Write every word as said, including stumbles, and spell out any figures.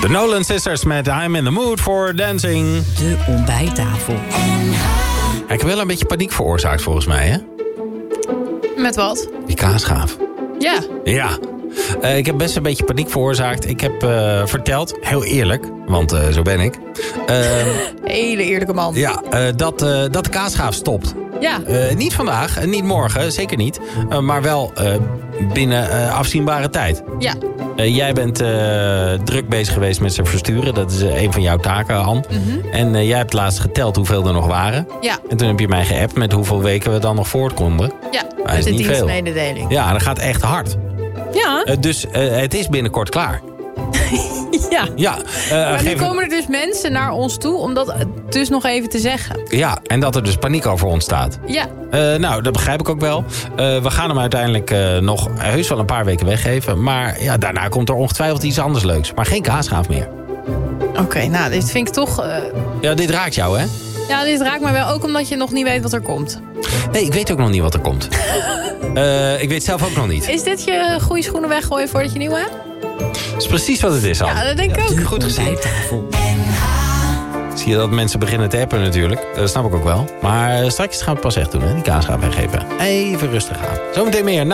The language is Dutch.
De Nolan Sisters met I'm in the mood for dancing. De ontbijttafel. Ja, ik heb wel een beetje paniek veroorzaakt volgens mij, hè? Met wat? Die kaasgaaf. Ja. Ja. Uh, ik heb best een beetje paniek veroorzaakt. Ik heb uh, verteld, heel eerlijk, want uh, zo ben ik. Uh, Hele eerlijke man. Ja, uh, dat, uh, dat de kaasgaaf stopt. Ja. Uh, niet vandaag, uh, niet morgen, zeker niet. Uh, maar wel uh, binnen uh, afzienbare tijd. Ja. Uh, jij bent uh, druk bezig geweest met ze versturen. Dat is uh, een van jouw taken, Ann. Mm-hmm. En uh, jij hebt laatst geteld hoeveel er nog waren. Ja. En toen heb je mij geappt met hoeveel weken we dan nog voort konden. Ja, dat is is niet veel. dienstmededeling. Ja, dat gaat echt hard. Ja. Uh, dus uh, het is binnenkort klaar. Ja. Ja, uh, maar nu geef... komen er dus mensen naar ons toe om dat dus nog even te zeggen. Ja, en dat er dus paniek over ontstaat. Ja. Uh, nou, dat begrijp ik ook wel. Uh, we gaan hem uiteindelijk uh, nog heus wel een paar weken weggeven. Maar ja, daarna komt er ongetwijfeld iets anders leuks. Maar geen kaasgaaf meer. Oké, okay, nou, dit vind ik toch... Uh... Ja, dit raakt jou, hè? Ja, dit raakt mij wel ook omdat je nog niet weet wat er komt. Nee, ik weet ook nog niet wat er komt. uh, ik weet zelf ook nog niet. Is dit je goede schoenen weggooien voordat je nieuwe hebt? Dat is precies wat het is, Al. Ja, dat denk ik ook. Goed gezien. Zie je dat mensen beginnen te appen natuurlijk. Dat snap ik ook wel. Maar straks gaan we het pas echt doen, hè? Die kaasgaaf weggeven. Even rustig aan. Zometeen meer.